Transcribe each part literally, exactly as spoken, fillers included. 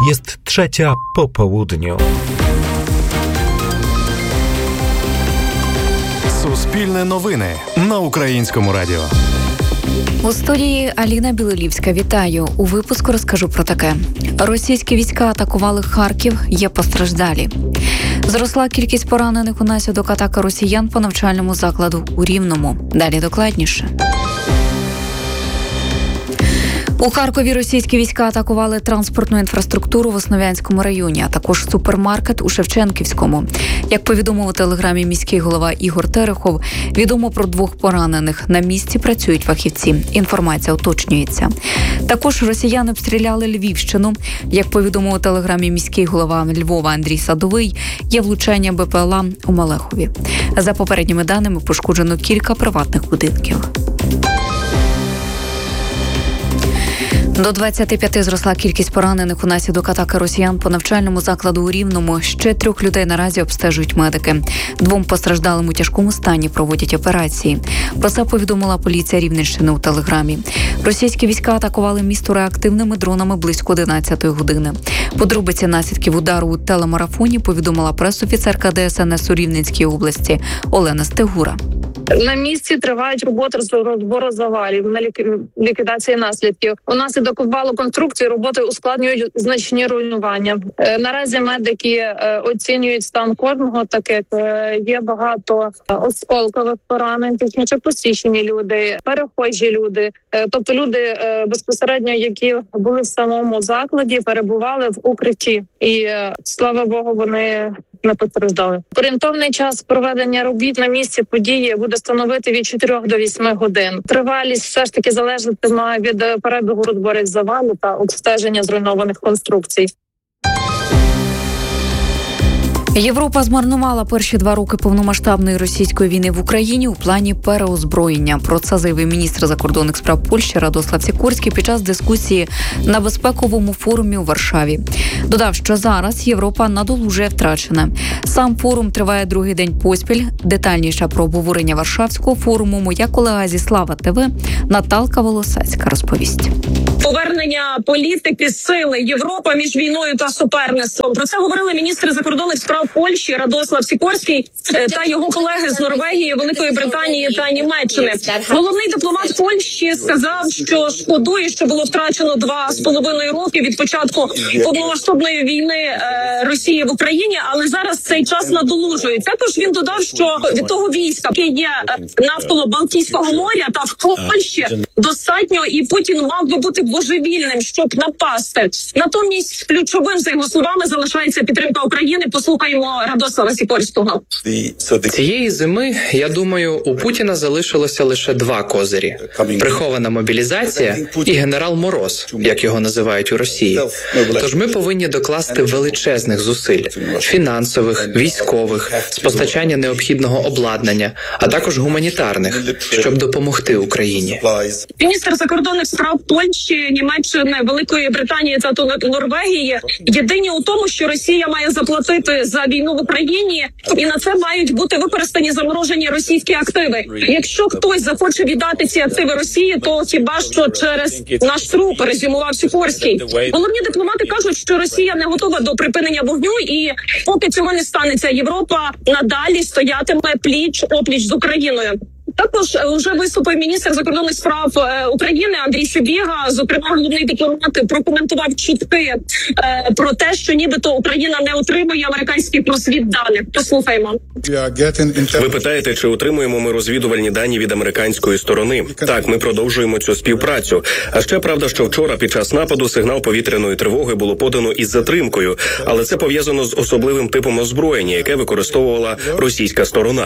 Jest trzecia po południu. Суспільне новини на Українському радіо. У студії Аліна Білолівська. Вітаю. У випуску розкажу про таке. Російські війська атакували Харків, є постраждалі. Зросла кількість поранених унаслідок атаки росіян по навчальному закладу у Рівному. Далі докладніше. У Харкові російські війська атакували транспортну інфраструктуру в Основ'янському районі, а також супермаркет у Шевченківському. Як повідомив у телеграмі міський голова Ігор Терехов, відомо про двох поранених. На місці працюють фахівці. Інформація уточнюється. Також росіяни обстріляли Львівщину. Як повідомив у телеграмі міський голова Львова Андрій Садовий, є влучання БПЛА у Малехові. За попередніми даними, пошкоджено кілька приватних будинків. До двадцяти п'яти зросла кількість поранених унаслідок атаки росіян по навчальному закладу у Рівному. Ще трьох людей наразі обстежують медики. Двом постраждалим у тяжкому стані проводять операції. Про це повідомила поліція Рівненщини у телеграмі. Російські війська атакували місто реактивними дронами близько одинадцятої години. Подробиці наслідків удару у телемарафоні повідомила прес-офіцерка Де Ес Ен Ес у Рівненській області Олена Стегура. На місці тривають роботи з розбору завалів, на ліквідації наслідків. Унаслідок обвалу конструкції роботи ускладнюють значні руйнування. Наразі медики оцінюють стан кожного, так як є багато осколкових поранень, технічно посічені люди, перехожі люди, тобто люди безпосередньо, які були в самому закладі, перебували в укритті. І, слава Богу, вони не постраждали. Орієнтовний час проведення робіт на місці події буде становити від чотирьох до восьми годин. Тривалість все ж таки залежатиме від перебігу розборів завалу та обстеження зруйнованих конструкцій. Європа змарнувала перші два роки повномасштабної російської війни в Україні у плані переозброєння. Про це заявив міністр закордонних справ Польщі Радослав Сікорський під час дискусії на безпековому форумі у Варшаві. Додав, що зараз Європа надолужує втрачене. Сам форум триває другий день поспіль. Детальніше про обговорення Варшавського форуму моя колега зі Слава ТВ Наталка Волосацька розповість. Повернення політики сили Європа між війною та суперництвом. Про це говорили міністри закордонних справ Польщі Радослав Сікорський та його колеги з Норвегії, Великої Британії та Німеччини. Головний дипломат Польщі сказав, що шкодує, що було втрачено два з половиною роки від початку повномасштабної війни Росії в Україні, але зараз цей час надолужує. Також він додав, що від того війська, яке є навколо Балтійського моря та в Польщі, достатньо, і Путін мав би бути божевільним, щоб напасти. Натомість ключовим, за його словами, залишається підтримка України. Послухаємо Радослава Сікорського. Цієї зими, я думаю, у Путіна залишилося лише два козирі. Прихована мобілізація і генерал Мороз, як його називають у Росії. Тож ми повинні докласти величезних зусиль – фінансових, військових, з постачання необхідного обладнання, а також гуманітарних, щоб допомогти Україні. Міністр закордонних справ Польщі, Німеччини, Великої Британії та Норвегії єдині у тому, що Росія має заплатити за війну в Україні, і на це мають бути використані заморожені російські активи. Якщо хтось захоче віддати ці активи Росії, то хіба що через наш труп, резюмував Сікорський. Головні дипломати кажуть, що Росія не готова до припинення вогню, і поки цього не станеться, Європа надалі стоятиме пліч-опліч з Україною. Також вже виступив міністр закордонних справ України Андрій Сибіга. Зокрема, головний дипломат прокоментував чутки про те, що нібито Україна не отримує американських розвідданих. Послухаймо. Ви питаєте, чи отримуємо ми розвідувальні дані від американської сторони? Так, ми продовжуємо цю співпрацю. А ще правда, що вчора під час нападу сигнал повітряної тривоги було подано із затримкою, але це пов'язано з особливим типом озброєння, яке використовувала російська сторона.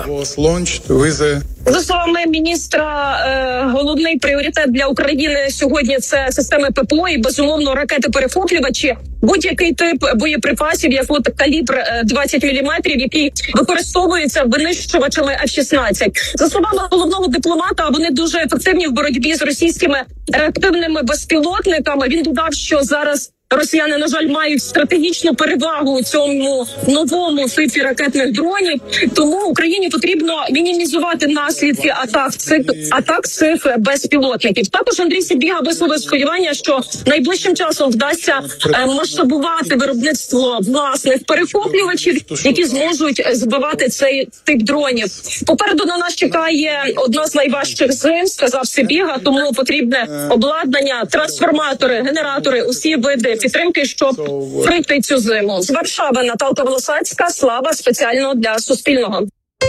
За словами міністра, е, головний пріоритет для України сьогодні – це системи ППО і, безумовно, ракети-перехоплювачі. Будь-який тип боєприпасів, як от калібр двадцять міліметрів, який використовується винищувачами Еф шістнадцять. За словами головного дипломата, вони дуже ефективні в боротьбі з російськими реактивними безпілотниками. Він додав, що зараз росіяни, на жаль, мають стратегічну перевагу у цьому новому типі ракетних дронів. Тому Україні потрібно мінімізувати наслідки атак цих атак цих безпілотників. Також Андрій Сибіга висловив сподівання, що найближчим часом вдасться е, масштабувати виробництво власних перехоплювачів, які зможуть збивати цей тип дронів. Попереду на нас чекає одна з найважчих зим, сказав Сибіга, тому потрібне обладнання, трансформатори, генератори, усі види підтримки, щоб пройти цю зиму. З Варшави Наталка Волосацька, Слава, спеціально для Суспільного.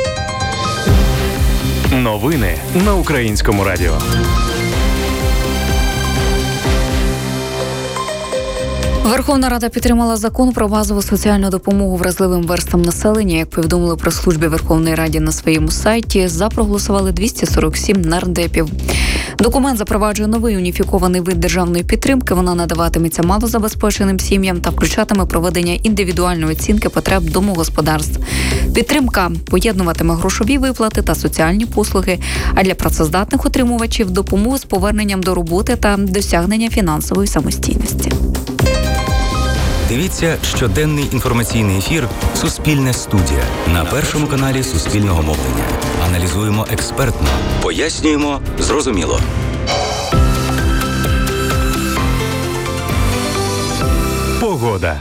Новини на Українському радіо. Верховна Рада підтримала закон про базову соціальну допомогу вразливим верстам населення. Як повідомили про службі Верховної Ради на своєму сайті, за проголосували двісті сорок сім нардепів. Документ запроваджує новий уніфікований вид державної підтримки. Вона надаватиметься малозабезпеченим сім'ям та включатиме проведення індивідуальної оцінки потреб домогосподарств. Підтримка поєднуватиме грошові виплати та соціальні послуги, а для працездатних отримувачів – допомогу з поверненням до роботи та досягнення фінансової самостійності. Дивіться щоденний інформаційний ефір «Суспільне студія» на Першому каналі Суспільного мовлення. Аналізуємо експертно, пояснюємо зрозуміло. Погода.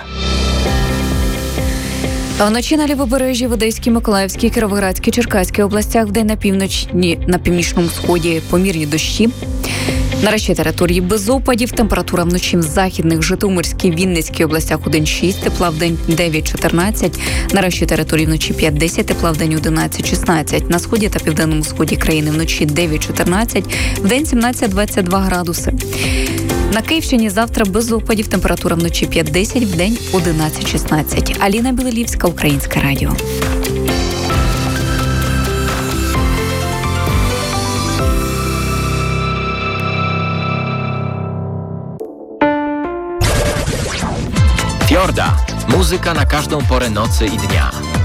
Вночі на Лівобережжі, в Одеській, Миколаївській, Кіровоградській, Черкаській областях, вдень на півночі, на північному сході помірні дощі. На решті території без опадів. Температура вночі в західних, Житомирській, Вінницькій областях один-шість, тепла вдень дев'ять-чотирнадцять. На решті території вночі п'ять-десять, тепла вдень одинадцять-шістнадцять. На сході та південному сході країни вночі дев'ять-чотирнадцять, вдень сімнадцять-двадцять два градуси. На Київщині завтра без опадів, температура вночі п'ять-десять, вдень одинадцять-шістнадцять. Аліна Білилівська, Українське радіо. Fiorda. Muzyka na każdą porę nocy i dnia.